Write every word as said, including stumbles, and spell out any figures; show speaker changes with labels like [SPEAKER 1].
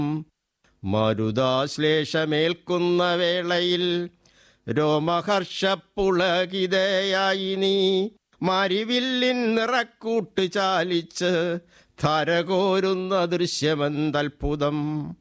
[SPEAKER 1] മരുതാശ്ലേഷമേൽക്കുന്ന വേളയിൽ രോമഹർഷപ്പുളകിതയായി നീ മരിവില്ലിൻ നിറക്കൂട്ട് ചാലിച്ച് ധരകോരുന്ന ദൃശ്യമെന്തത്ഭുതം.